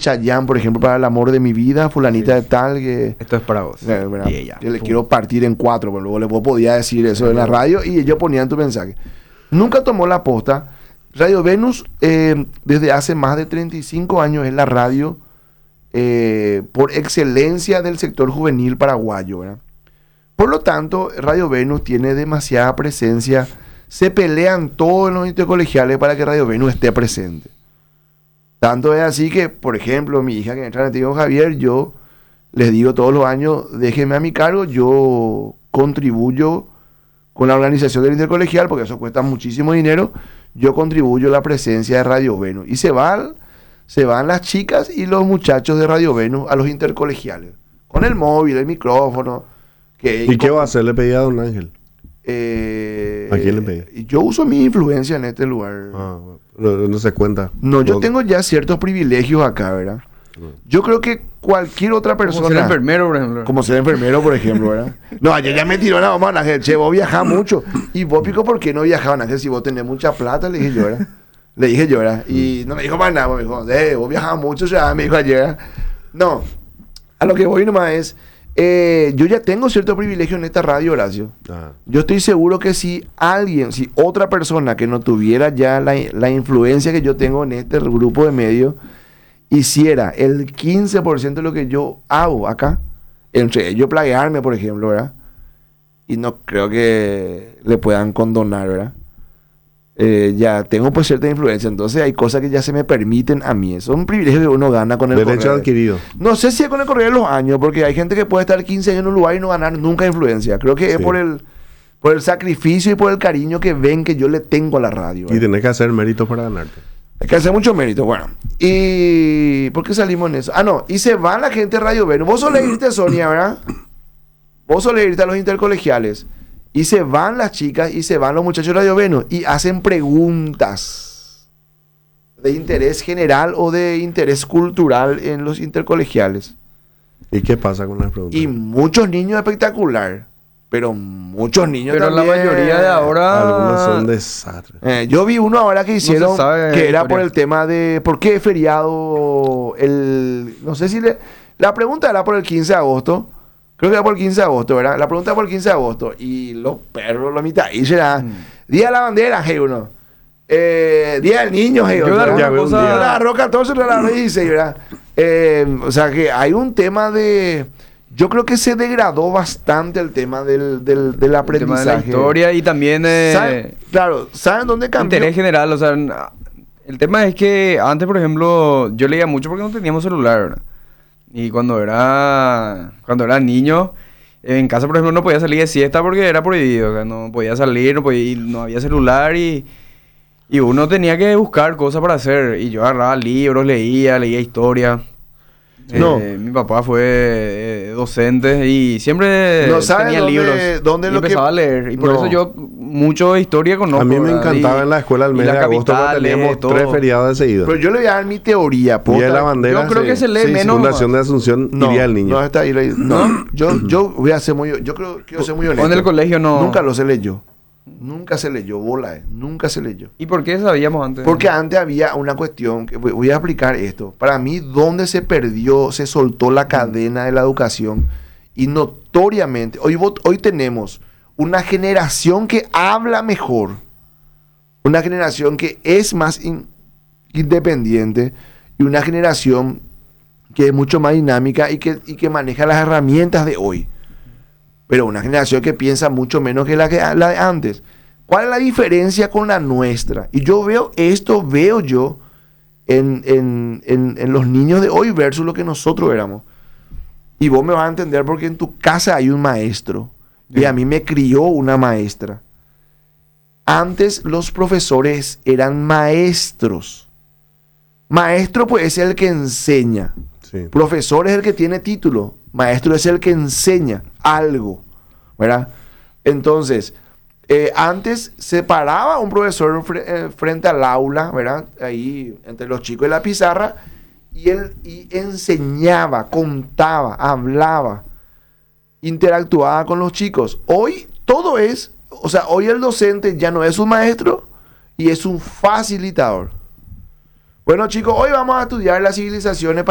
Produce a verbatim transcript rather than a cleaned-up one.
Chayanne, por ejemplo, para el amor de mi vida, fulanita Sí. de tal, que... Esto es para vos. Eh, ¿verdad? Y ella. Yo le Pum. quiero partir en cuatro, pero luego le vos podía decir eso en la radio y ellos ponían tu mensaje. Nunca tomó la posta. Radio Venus, eh, desde hace más de treinta y cinco años, es la radio eh, por excelencia del sector juvenil paraguayo, ¿verdad? Por lo tanto, Radio Venus tiene demasiada presencia. Se pelean todos los intercolegiales para que Radio Venus esté presente. Tanto es así que, por ejemplo, mi hija que entra en el Tío Javier, yo les digo todos los años, déjenme a mi cargo, yo contribuyo con la organización del intercolegial, porque eso cuesta muchísimo dinero, yo contribuyo a la presencia de Radio Venus. Y se van, se van las chicas y los muchachos de Radio Venus a los intercolegiales, con el móvil, el micrófono. Que ¿Y qué va a hacer? Le pedí a don Ángel. Eh, ¿A quién le pedí? Yo uso mi influencia en este lugar. Ah, no, no se cuenta. No, yo No- tengo ya ciertos privilegios acá, ¿verdad? No. Yo creo que cualquier otra Como persona... ser enfermero, por ejemplo. Como ser enfermero, por ejemplo, ¿verdad? No, ayer ya me tiró la mamá, Ángel. Che, vos viajás mucho. Y vos, Pico, ¿por qué no viajabas, Ángel? Si vos tenés mucha plata, le dije yo, ¿verdad? Le dije yo, ¿verdad? Y no me dijo más nada, me dijo, eh, vos viajabas mucho, ya me dijo ayer, ¿verdad? No, a lo que voy nomás es, eh, yo ya tengo cierto privilegio en esta radio, Horacio. Ah. Yo estoy seguro que si alguien, si otra persona que no tuviera ya la, la influencia que yo tengo en este grupo de medios, hiciera el quince por ciento de lo que yo hago acá, entre ellos plaguearme, por ejemplo, ¿verdad? Y no creo que le puedan condonar, ¿verdad? Eh, ya tengo pues cierta influencia, entonces hay cosas que ya se me permiten a mí. Eso es un privilegio que uno gana con el Derecho correr. adquirido. No sé si es con el correr de los años, porque hay gente que puede estar quince años en un lugar y no ganar nunca influencia. Creo que es Sí. por el, por el sacrificio y por el cariño que ven que yo le tengo a la radio. Y ¿verdad? tenés que hacer méritos para ganarte. Hay que hacer mucho mérito. Bueno, ¿y por qué salimos en eso? Ah, no, y se va la gente de Radio Venus. Vos solés irte, Sonia, ¿verdad? Vos solés irte a los intercolegiales. Y se van las chicas y se van los muchachos de Radio Venus y hacen preguntas de interés general o de interés cultural en los intercolegiales. ¿Y qué pasa con las preguntas? Y muchos niños espectacular, pero muchos niños Pero la también. mayoría de ahora... Algunos son desastres. Eh, yo vi uno ahora que hicieron se sabe que era historia. por el tema de por qué feriado el no sé si le, la pregunta era por el quince de agosto. Creo que era por el quince de agosto, ¿verdad? La pregunta era por el quince de agosto y los perros, la mitad y será Mm. Día de la Bandera, hey uno. Eh, Día del Niño, hey Yo otro, de ¿verdad? alguna Ya veo un cosa- día. Yo la agarró catorce, la agarró dieciséis, ¿verdad? Eh, o sea que hay un tema de yo creo que se degradó bastante el tema del, del, del El tema aprendizaje. de la historia y también eh, ¿Saben? Claro, ¿saben dónde cambió? interés general. O sea, n- el tema es que antes, por ejemplo, yo leía mucho porque no teníamos celular, ¿verdad? Y cuando era, cuando era niño, en casa, por ejemplo, no podía salir de siesta porque era prohibido. O sea, no podía salir, no, podía ir, no había celular y, y uno tenía que buscar cosas para hacer. Y yo agarraba libros, leía, leía historia. No. Eh, mi papá fue eh, docente y siempre No, ¿saben tenía dónde- libros. dónde y lo que- empezaba a leer. Y por No. eso yo mucho de historia conozco. A mí me ¿verdad? encantaba Y- en la escuela el y mes de las agosto cuando capitales, teníamos todo. tres feriados de seguido. Pero yo le voy a dar mi teoría. Día de posta. la bandera. Yo creo que se lee menos. Fundación de Asunción No, iría el niño. no está ahí. le- No, yo, yo voy a ser muy, yo creo que quiero ser muy O honesto. en el colegio no. Nunca lo se leyó. Nunca se leyó, bola, eh. Nunca se leyó. ¿Y por qué sabíamos antes? Porque antes había una cuestión, que voy- voy a explicar esto. Para mí, ¿dónde se perdió, se soltó la cadena de la educación? Y notoriamente, hoy, vot- hoy tenemos una generación que habla mejor. Una generación que es más in- independiente. Y una generación que es mucho más dinámica y que, y que maneja las herramientas de hoy. Pero una generación que piensa mucho menos que la, que la de antes. ¿Cuál es la diferencia con la nuestra? Y yo veo esto, veo yo en, en, en, en los niños de hoy versus lo que nosotros éramos. Y vos me vas a entender porque en tu casa hay un maestro. Y a mí me crió una maestra. Antes los profesores eran maestros. Maestro pues es el que enseña. Sí. Profesor es el que tiene título. Maestro es el que enseña algo, ¿verdad? Entonces, eh, antes se paraba un profesor fre- eh, frente al aula, ¿verdad? Ahí entre los chicos de la pizarra, y él y enseñaba, contaba, hablaba, interactuaba con los chicos. Hoy todo es, o sea, hoy el docente ya no es un maestro y es un facilitador. Bueno, chicos, hoy vamos a estudiar las civilizaciones